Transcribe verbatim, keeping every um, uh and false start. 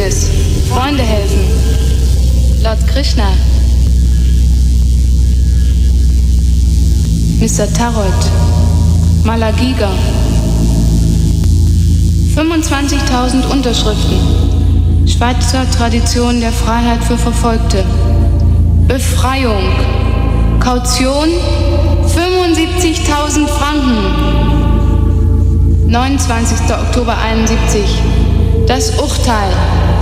Begräbnis. Freunde helfen. Lord Krishna. Mister Tarot. Malagiga. fünfundzwanzigtausend Unterschriften. Schweizer Tradition der Freiheit für Verfolgte. Befreiung. Kaution fünfundsiebzigtausend Franken. neunundzwanzigster Oktober einundsiebzig. Das Urteil.